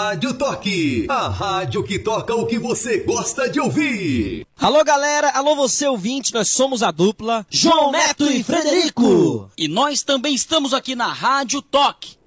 Rádio Toque, a rádio que toca o que você gosta de ouvir. Alô galera, alô você ouvinte, nós somos a dupla João Neto e Frederico. E nós também estamos aqui na Rádio Toque.